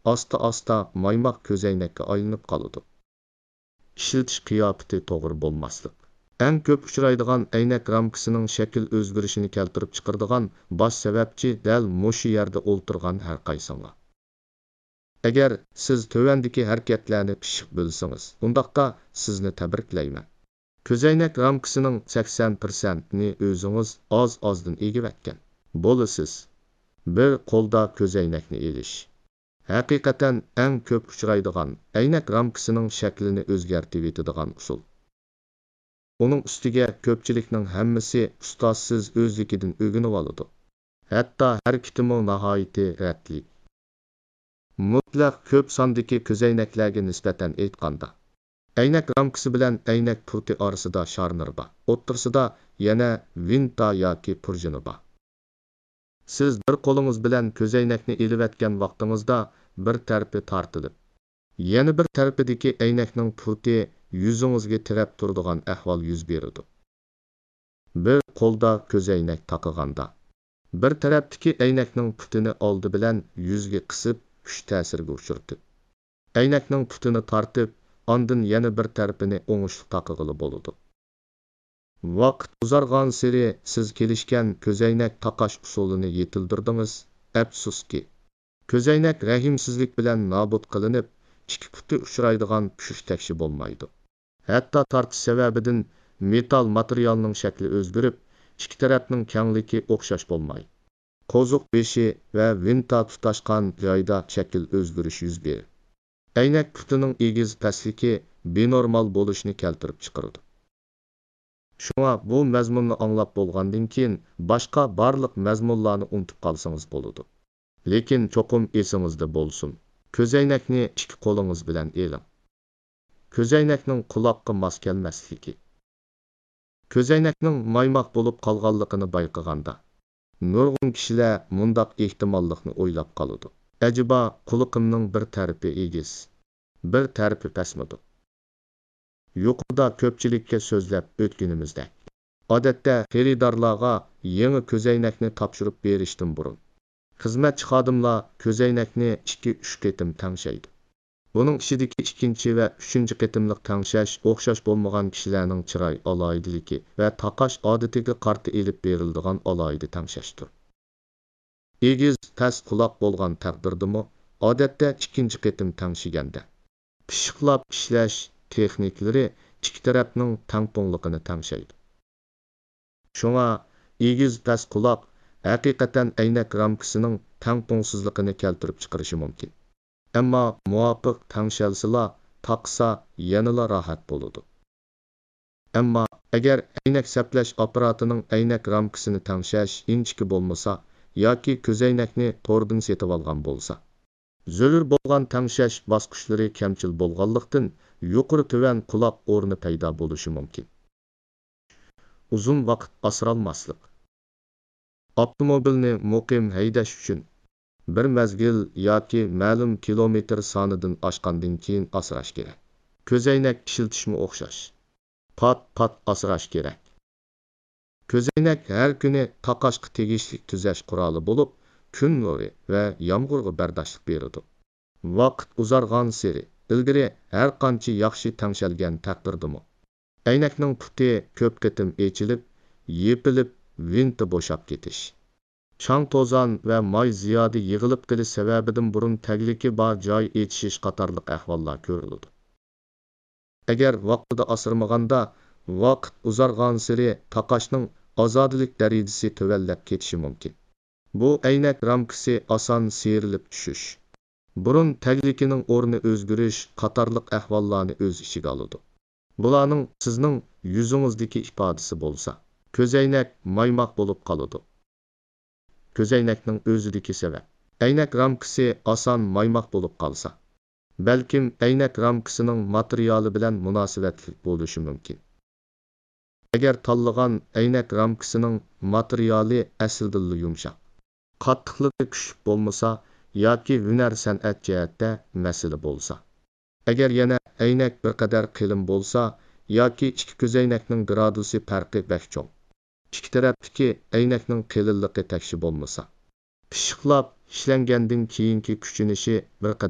asta-asta maymoq ko'zoynakka aylanib qoladi. İşletiş qiyafəti to'g'ri bo'lmaslik. Eng ko'p uchraydigan aynak ramkasining shakl o'zgarishini keltirib chiqaradigan bosh sababchi dal mushu yerda o'ltirgan har qaysinglar. Agar siz tövandagi harakatlarni pishiq bilsangiz, undaqda sizni tabriklayman. Ko'zoynak ramkasining 80%ni o'zingiz oz-ozdan egivatgan bo'lasiz. Bir qo'lda ko'zoynakni elish haqiqatan eng ko'p uchraydigan aynak ramkasining shaklini o'zgartirib etadigan usul. Uning ustiga ko'pchilikning hammasi ustozsiz o'zligidan o'rganib oladi. Hatto harakatimi nihoyatda ratli. Mutlaq ko'p sondagi ko'zoynaklarga nisbatan aytganda, aynak ramkasi bilan aynak purti orasida sharnir bor. O'ttirsida yana vinta yoki purjini bor. Siz bir qo'lingiz bilan ko'zoynakni eliyotgan vaqtingizda bir tarafi tortilib, yana bir tarafidagi aynakning purti yuzingizga tirab turadigan ahvol yuz beradi. Bir qo'lda ko'zoynak taqiganda, bir tarafdagi aynakning putini oldi bilan yuzga qisib kuch ta'siriga uchirtib, aynakning putini tortib, ondan yana bir tarafini o'ngishli taqig'ili bo'ladi. Vaqt uzargan siri siz kelishgan ko'zoynak taqash usulini yetildirdingiz. Afsuski, ko'zoynak rahimsizlik bilan nobud qilinib, ikki puti uchraydigan pushtakshi bo'lmaydi. Hatto tortish sababidan metal materialning shakli o'zgarib, ikki tarafning kengligi o'xshash bo'lmaydi. Qo'ziq beshi va vinta tutashgan joyda shakl o'zgarish yuz beradi. Aynak putining egiz pastligi benormal bo'lishni keltirib chiqaradi. Shunga bu mazmunni anglab bo'lgandan keyin boshqa barliq mazmunlarni unutib qolsangiz bo'ladi. Lekin cho'qim esingizda bo'lsin. Ko'zoynakni ikki qo'lingiz bilan eling. Ko'zoynakning quloqqa mos kelmasligi. Ko'zoynakning maymoq bo'lib qolganligini bayqaganda, nurg'un kishilar mundaq ehtimollikni o'ylab qoladi. Ajiba quloqimning bir tarafi egiz, bir tarafi pasmidi. Yuqorida ko'pchilikka so'zlab o'tganimizdek, odatda xaridorlarga yangi ko'zoynakni topshirib berishdan burun xizmatchi xodimlar ko'zoynakni 2-3 qatim tangshaydi. Buning ichidagi ikkinchi va uchinchi qatimliq tangshash o'xshash bo'lmagan kishilarning chiroy aloyidligi va taqash odatiga qarta elib beriladigan aloyidi tangshashdir. Egiz past quloq bo'lgan taqdirdimi, odatda ikkinchi qatim tangshiganda pishiqlab ishlash texniklari ikki tarafning tangpungliqini tangshaydi. Shunga egiz past quloq haqiqatan aynak ramkasining tangpungsizligini keltirib chiqarishi mumkin. Ammo muvofiq tangshalsila taqsa yanada rohat bo'ladi. Ammo agar aynak saplash apparatining aynak ramkasini tangshash inchki bo'lmasa yoki ko'zoynakni to'rdan setib olgan bo'lsa, zarur bo'lgan tangshash bosqichlari kamchil bo'lganlikdan yuqori tuvan quloq o'rni paydo bo'lishi mumkin. Uzun vaqt asralmaslik. Avtomobilni muqim haydash uchun bir mezgil yoki ma'lum kilometr sonidan oshgandan keyin asrash kerak. Ko'zoynak ishlatishmi o'xshash. Pat asrash kerak. Ko'zoynak har kuni taqashga tegishli tuzash quroli bo'lib, kun nuri va yomg'irga bardoshlik beradi. Vaqt uzargan sari ilgari har qancha yaxshi tangshalgan taqdirdimi, aynakning puti ko'p qatim echilib, yepilib, vinti bo'shab ketish, chang to'zon va moy ziyoda yig'ilib qilish sababidan burun tagliki bor joy echishish qatorliq ahvollar ko'riladi. Agar vaqtida asrmaganda, vaqt uzargan sari taqashning ozodlik darajasi tuvallab ketishi mumkin. Bu aynak ramkasi oson seyrilib tushish, burun taglikining o'rni o'zgarish qatorliq ahvollarni o'z ichiga oladi. Bularning sizning yuzingizdagi ifodasi bo'lsa, ko'zoynak maymoq bo'lib qoladi. Ko'zoynakning o'zidagi sabab. Aynak ramkasi oson maymoq bo'lib qolsa, balkim aynak ramkasining materiali bilan munosabatli bo'lishi mumkin. Agar tanlagan aynak ramkasining materiali aslida yumshoq, qattiqligi kuchli bo'lmasa yoki hunar san'at jihatda masala bo'lsa, agar yana aynak bir qadar qalin bo'lsa yoki ikki ko'zoynakning gradusi farqi bak cho'ng, ikki tarafdagi aynakning qalinligi takshi bo'lmasa, pishiqlab ishlangandan keyingi kuchinishi bir qadar